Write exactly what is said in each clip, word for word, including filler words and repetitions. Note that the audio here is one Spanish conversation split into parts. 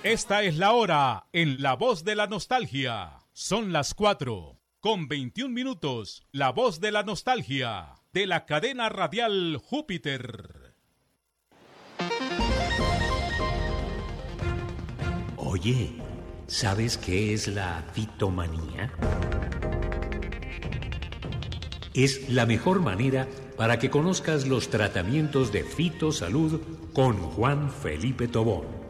Esta es la hora en La Voz de la Nostalgia. Son las cuatro con veintiún minutos. La Voz de la Nostalgia de la cadena radial Júpiter. Oye, ¿sabes qué es la fitomanía? Es la mejor manera para que conozcas los tratamientos de fitosalud con Juan Felipe Tobón.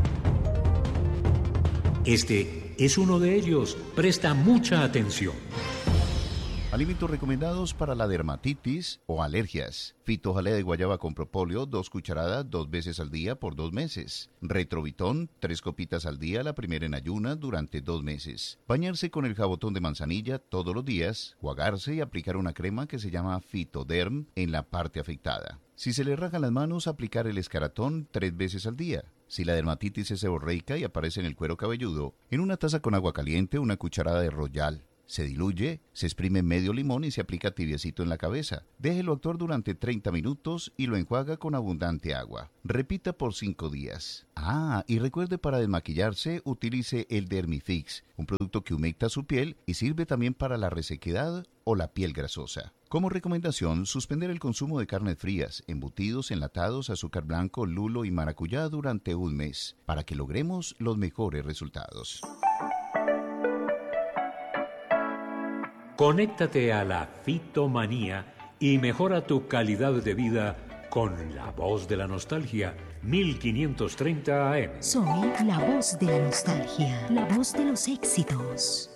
Este es uno de ellos. Presta mucha atención. Alimentos recomendados para la dermatitis o alergias. Fitojalea de guayaba con propóleo, dos cucharadas, dos veces al día por dos meses. Retrovitón, tres copitas al día, la primera en ayunas durante dos meses. Bañarse con el jabotón de manzanilla todos los días, juagarse y aplicar una crema que se llama Fitoderm en la parte afectada. Si se le rajan las manos, aplicar el escaratón tres veces al día. Si la dermatitis es seborreica y aparece en el cuero cabelludo, en una taza con agua caliente, una cucharada de Royal. Se diluye, se exprime medio limón y se aplica tibiecito en la cabeza. Déjelo actuar durante treinta minutos y lo enjuaga con abundante agua. Repita por cinco días. Ah, y recuerde, para desmaquillarse, utilice el Dermifix, un producto que humecta su piel y sirve también para la resequedad o la piel grasosa. Como recomendación, suspender el consumo de carnes frías, embutidos, enlatados, azúcar blanco, lulo y maracuyá durante un mes, para que logremos los mejores resultados. Conéctate a la fitomanía y mejora tu calidad de vida con La Voz de la Nostalgia, mil quinientos treinta A M. Soy la voz de la nostalgia, la voz de los éxitos.